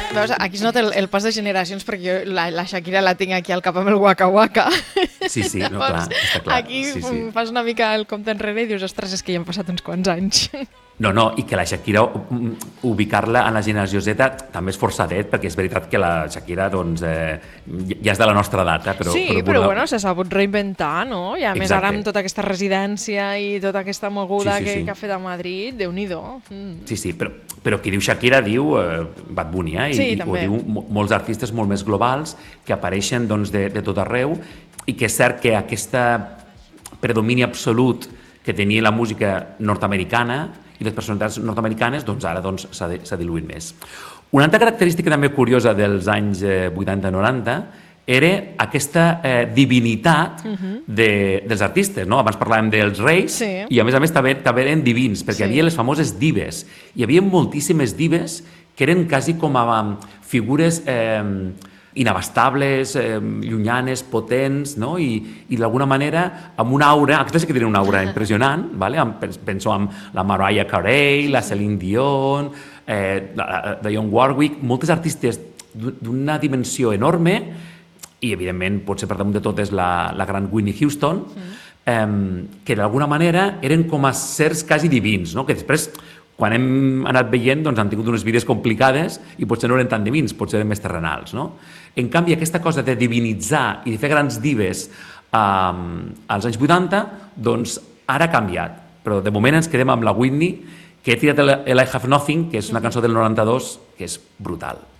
Veus, aquí es nota el pas de generacions perquè jo la Shakira la tinc aquí al cap amb el Waka Waka. Sí, no, clar, està clar. Aquí fas una mica el compte enrere i dius, ostres, és que ja han passat uns quants anys. No, i que la Shakira, ubicar-la en la generació Z també és forçadet, perquè és veritat que la Shakira doncs, ja és de la nostra data. Però bueno, s'ha sabut reinventar, no? I a més ara amb tota aquesta residència i tota aquesta moguda que ha fet a Madrid, Déu-n'hi-do. Sí, però qui diu Shakira diu Bad Bunny, i ho diu molts artistes molt més globals que apareixen de tot arreu, i que és cert que aquesta predomini absolut que tenia la música nord-americana i les personalitats nord-americanes, doncs ara s'ha diluït més. Una altra característica també curiosa dels anys 80-90 era aquesta divinitat dels artistes, no? Abans parlàvem dels reis i a més també eren divins, perquè hi havia les famoses dives. Hi havia moltíssimes dives que eren quasi com a figures inabastables, llunyanes, potents, no? I d'alguna manera amb una aura, aquestes sí que tenen una aura impressionant, penso en la Mariah Carey, la Celine Dion, la Dionne Warwick, moltes artistes d'una dimensió enorme, i evidentment potser per damunt de tot és la gran Whitney Houston, que d'alguna manera eren com a sers quasi divins, no? Que després, quan hem anat veient, doncs han tingut unes vides complicades i potser no eren tan divins, potser eren més terrenals, no? En canvi, aquesta cosa de divinitzar i de fer grans dives als anys 80, doncs ara ha canviat. Però de moment ens quedem amb la Whitney, que he tirat el I Have Nothing, que és una cançó del 92, que és brutal.